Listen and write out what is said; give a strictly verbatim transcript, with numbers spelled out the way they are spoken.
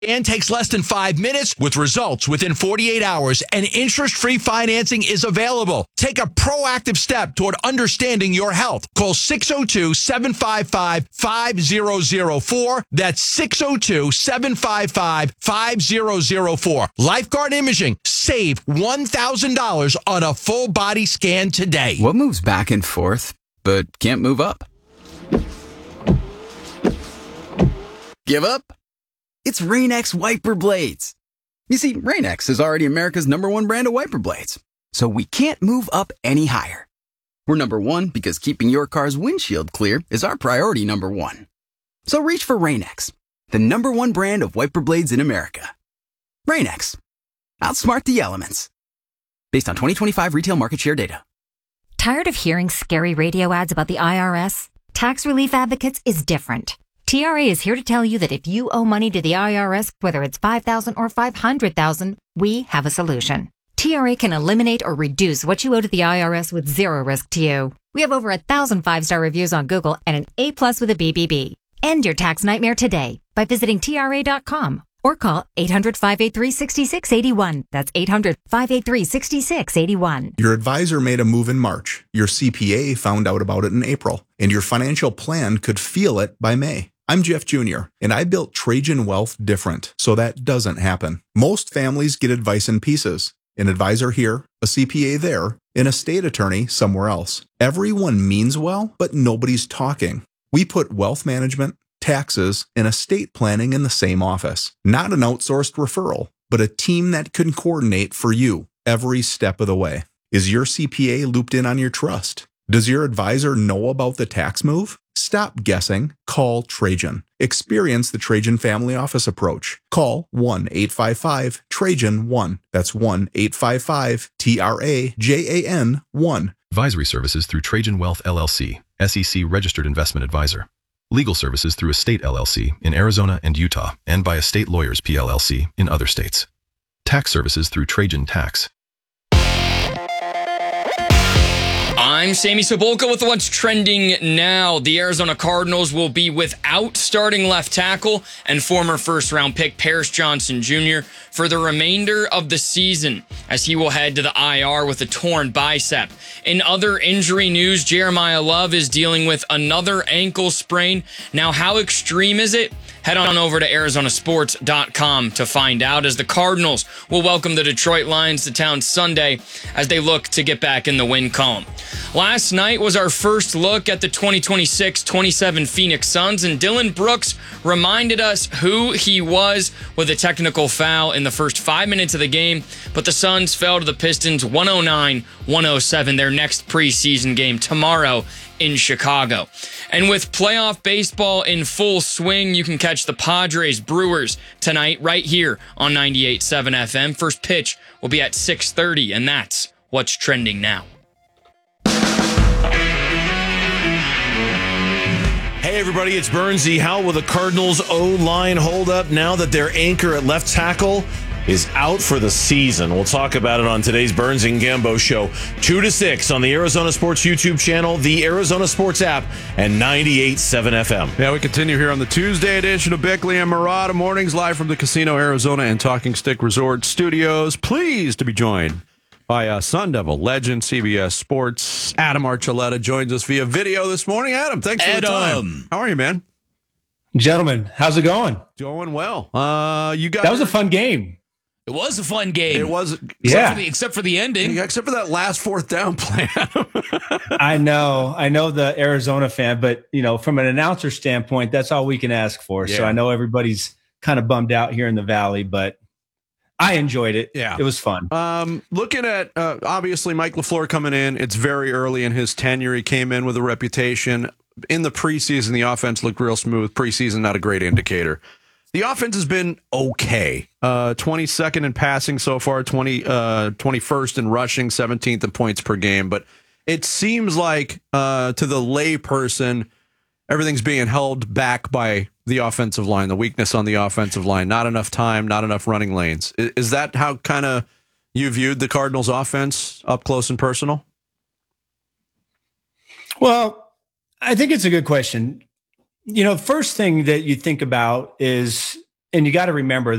And takes less than five minutes with results within forty-eight hours, and interest-free financing is available. Take a proactive step toward understanding your health. Call six oh two, seven five five, five oh oh four. That's six oh two, seven five five, five oh oh four. Lifeguard Imaging. Save one thousand dollars on a full body scan today. What moves back and forth but can't move up? Give up? It's Rain-X wiper blades. You see, Rain-X is already America's number one brand of wiper blades, so we can't move up any higher. We're number one because keeping your car's windshield clear is our priority number one. So reach for Rain-X, the number one brand of wiper blades in America. Rain-X. Outsmart the elements. Based on twenty twenty-five retail market share data. Tired of hearing scary radio ads about the I R S? Tax Relief Advocates is different. T R A is here to tell you that if you owe money to the I R S, whether it's five thousand dollars or five hundred thousand dollars, we have a solution. T R A can eliminate or reduce what you owe to the I R S with zero risk to you. We have over a thousand five-star reviews on Google and an A plus with a B B B. End your tax nightmare today by visiting T R A dot com or call eight hundred, five eight three, six six eight one. That's eight hundred, five eight three, six six eight one. Your advisor made a move in March. Your C P A found out about it in April, and your financial plan could feel it by May. I'm Jeff Junior, and I built Trajan Wealth different so that doesn't happen. Most families get advice in pieces. An advisor here, a C P A there, an estate attorney somewhere else. Everyone means well, but nobody's talking. We put wealth management, taxes, and estate planning in the same office. Not an outsourced referral, but a team that can coordinate for you every step of the way. Is your C P A looped in on your trust? Does your advisor know about the tax move? Stop guessing. Call Trajan. Experience the Trajan Family Office approach. Call one eight five five Trajan one. That's one eight five five T R A J A N one. Advisory services through Trajan Wealth L L C, S E C registered investment advisor. Legal services through Estate L L C in Arizona and Utah, and by Estate Lawyers P L L C in other states. Tax services through Trajan Tax. I'm Sammy Sobolka with what's trending now. The Arizona Cardinals will be without starting left tackle and former first-round pick Paris Johnson Junior for the remainder of the season, as he will head to the I R with a torn bicep. In other injury news, Jeremiah Love is dealing with another ankle sprain. Now, how extreme is it? Head on over to Arizona Sports dot com to find out, as the Cardinals will welcome the Detroit Lions to town Sunday as they look to get back in the win column. Last night was our first look at the twenty twenty-six twenty-seven Phoenix Suns, and Dylan Brooks reminded us who he was with a technical foul in the first five minutes of the game, but the Suns fell to the Pistons one oh nine one oh seven, their next preseason game tomorrow in Chicago. And with playoff baseball in full swing, you can catch the Padres Brewers tonight right here on ninety-eight point seven F M. First pitch will be at six thirty, and that's what's trending now. Hey everybody, it's Bernsey. How will the Cardinals O-line hold up now that their anchor at left tackle is out for the season? We'll talk about it on today's Burns and Gambo show, two to six on the Arizona Sports YouTube channel, the Arizona Sports app, and ninety-eight point seven F M. Yeah, we continue here on the Tuesday edition of Bickley and Murata Mornings, live from the Casino Arizona and Talking Stick Resort Studios. Pleased to be joined by uh, Sun Devil legend, C B S Sports. Adam Archuleta joins us via video this morning. Adam, thanks for Adam. the time. How are you, man? Gentlemen, how's it going? Doing well. Uh, you got that was a fun game. It was a fun game. It was, except yeah. For the, except for the ending. Yeah, except for that last fourth down play. I know, I know the Arizona fan, but you know, from an announcer standpoint, that's all we can ask for. Yeah. So I know everybody's kind of bummed out here in the Valley, but I enjoyed it. Yeah, it was fun. Um, looking at uh, obviously Mike LaFleur coming in, it's very early in his tenure. He came in with a reputation. In the preseason, the offense looked real smooth. Preseason, not a great indicator. The offense has been okay. Uh, twenty-second in passing so far, twenty, uh, twenty-first in rushing, seventeenth in points per game. But it seems like uh, to the lay person, everything's being held back by the offensive line, the weakness on the offensive line, not enough time, not enough running lanes. Is, is that how kind of you viewed the Cardinals offense up close and personal? Well, I think it's a good question. You know, first thing that you think about is and you got to remember